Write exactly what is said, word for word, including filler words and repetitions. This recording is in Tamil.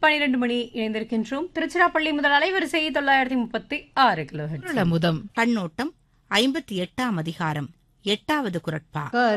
பனிரெண்டு மணி இணைந்திருக்கின்றோம். திருச்சிராப்பள்ளி முதல் அலைவரிசை தொள்ளாயிரத்தி முப்பத்தி ஆறு கிலோ முதம் கண்ணோட்டம் ஐம்பத்தி எட்டாம் அதிகாரம் எட்டாவது குரட்பா.